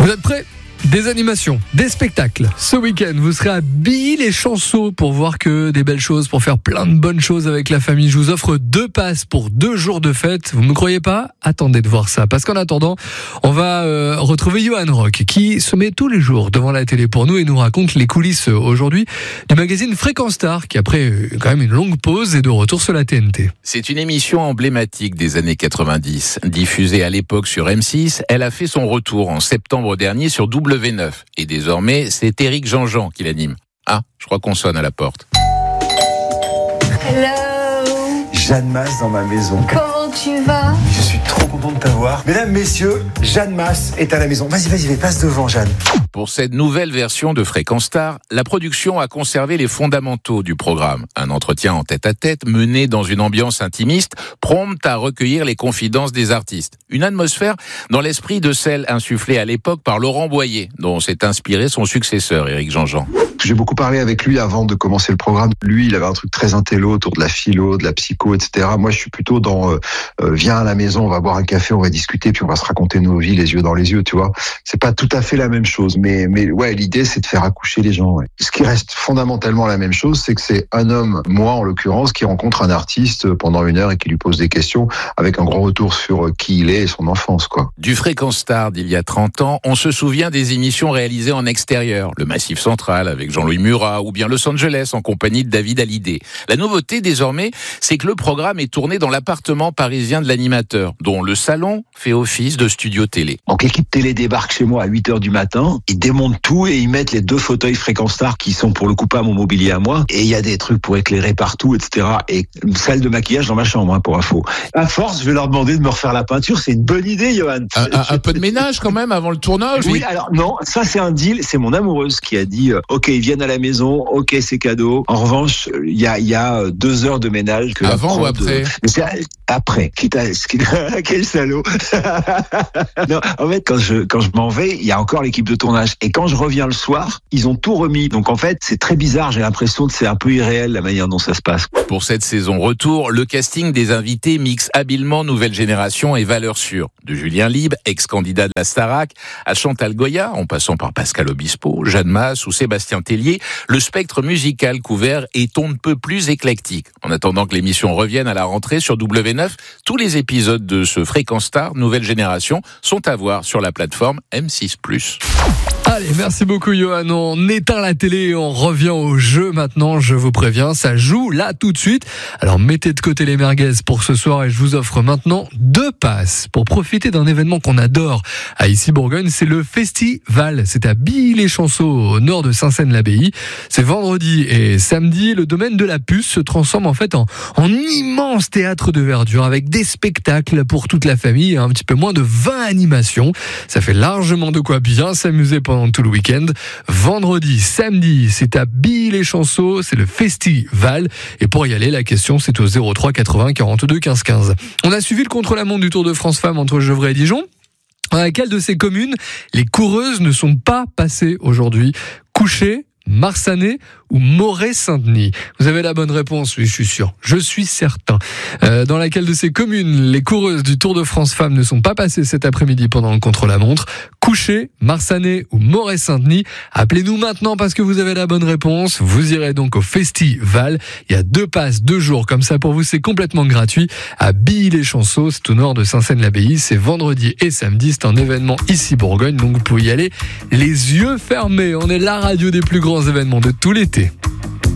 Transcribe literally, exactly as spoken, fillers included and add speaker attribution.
Speaker 1: Vous êtes prêts ? Des animations, des spectacles. Ce week-end, vous serez à Billy-les-Chanceaux pour voir que des belles choses, pour faire plein de bonnes choses avec la famille. Je vous offre deux passes pour deux jours de fête. Vous ne me croyez pas ? Attendez de voir ça. Parce qu'en attendant, on va euh, retrouver Johan Rock qui se met tous les jours devant la télé pour nous et nous raconte les coulisses euh, aujourd'hui du magazine Fréquence Star qui, après euh, quand même une longue pause, est de retour sur la T N T.
Speaker 2: C'est une émission emblématique des années quatre-vingt-dix. Diffusée à l'époque sur M six, elle a fait son retour en septembre dernier sur W neuf. Et désormais, c'est Éric Jean-Jean qui l'anime. Ah, je crois qu'on sonne à la porte.
Speaker 3: Hello.
Speaker 4: Jeanne Masse dans ma maison.
Speaker 3: Comment tu vas ?
Speaker 4: Je suis trop content de t'avoir. Mesdames, messieurs, Jeanne Masse est à la maison. Vas-y, vas-y, passe devant, Jeanne.
Speaker 2: Pour cette nouvelle version de Fréquence Star, la production a conservé les fondamentaux du programme. Un entretien en tête-à-tête mené dans une ambiance intimiste, prompte à recueillir les confidences des artistes. Une atmosphère dans l'esprit de celle insufflée à l'époque par Laurent Boyer, dont s'est inspiré son successeur, Éric Jean-Jean.
Speaker 5: J'ai beaucoup parlé avec lui avant de commencer le programme. Lui, il avait un truc très intello autour de la philo, de la psycho, et cetera. Moi, je suis plutôt dans euh, euh, viens à la maison, on va boire un café, on va discuter, puis on va se raconter nos vies, les yeux dans les yeux, tu vois. C'est pas tout à fait la même chose, mais mais ouais, l'idée c'est de faire accoucher les gens. Ouais. Ce qui reste fondamentalement la même chose, c'est que c'est un homme, moi en l'occurrence, qui rencontre un artiste pendant une heure et qui lui pose des questions, avec un grand retour sur qui il est et son enfance, quoi.
Speaker 2: Du Fréquence Star d'il y a trente ans, on se souvient des émissions réalisées en extérieur, le Massif Central avec Jean-Louis Murat, ou bien Los Angeles en compagnie de David Hallyday. La nouveauté désormais, c'est que le programme est tourné dans l'appartement parisien de l'animateur, dont le salon fait office de studio télé.
Speaker 6: Donc l'équipe télé débarque chez moi à huit heures du matin, ils démontent tout et ils mettent les deux fauteuils Fréquence Star qui sont pour le coup pas mon mobilier à moi, et il y a des trucs pour éclairer partout, et cetera. Et une salle de maquillage dans ma chambre, hein, pour info. À force, je vais leur demander de me refaire la peinture, c'est une bonne idée, Johan.
Speaker 2: Un, un, un peu de ménage quand même avant le tournage.
Speaker 6: Oui, alors non, ça c'est un deal, c'est mon amoureuse qui a dit euh, ok, ils viennent à la maison, ok, c'est cadeau. En revanche, il y a, y a deux heures de ménage. Que
Speaker 2: avant ou après
Speaker 6: de... Mais c'est après. Quitte à... Quel salaud. Non, en fait, quand je, quand je m'en vais, il y a encore l'équipe de tournage. Et quand je reviens le soir, ils ont tout remis. Donc en fait, c'est très bizarre. J'ai l'impression que c'est un peu irréel la manière dont ça se passe.
Speaker 2: Pour cette saison retour, le casting des invités mixe habilement nouvelle génération et valeurs sûres. De Julien Libre, ex-candidat de la Starac, à Chantal Goya, en passant par Pascal Obispo, Jeanne Masse ou Sébastien Tellier, le spectre musical couvert est on ne peut plus éclectique. En attendant que l'émission revienne à la rentrée sur W neuf, tous les épisodes de ce Fréquence Star nouvelle génération sont à voir sur la plateforme M six plus.
Speaker 1: Allez, merci beaucoup Johan. On éteint la télé et on revient au jeu maintenant, je vous préviens, ça joue là tout de suite. Alors mettez de côté les merguez pour ce soir et je vous offre maintenant deux passes pour profiter d'un événement qu'on adore à Issy-Bourgogne, c'est le Festival. C'est à Billy-les-Chanceaux au nord de Saint-Saëns-l'Abbaye. C'est vendredi et samedi, le domaine de la Puce se transforme en fait en, en immense théâtre de verdure avec des spectacles pour toute la famille et un petit peu moins de vingt animations. Ça fait largement de quoi bien s'amuser pendant tout le week-end. Vendredi, samedi, c'est à Billy-les-Chanceaux, c'est le Festival. Et pour y aller, la question, c'est au zéro trois quatre-vingts quarante-deux quinze quinze. On a suivi le contre-la-montre du Tour de France Femmes entre Gevrey et Dijon. Dans laquelle de ces communes, les coureuses ne sont pas passées aujourd'hui? Couché, Marsanais ou Moret-Saint-Denis? Vous avez la bonne réponse, oui, je suis sûr. Je suis certain. Euh, dans laquelle de ces communes, les coureuses du Tour de France Femmes ne sont pas passées cet après-midi pendant le contre-la-montre? Couché, Marsanais ou Moret-Saint-Denis? Appelez-nous maintenant parce que vous avez la bonne réponse. Vous irez donc au Festival. Il y a deux passes, deux jours comme ça pour vous. C'est complètement gratuit à Billy-les-Chanceaux. C'est au nord de Saint-Saëns-l'Abbaye. C'est vendredi et samedi. C'est un événement ici Bourgogne. Donc vous pouvez y aller les yeux fermés. On est la radio des plus grands événements de tout l'été.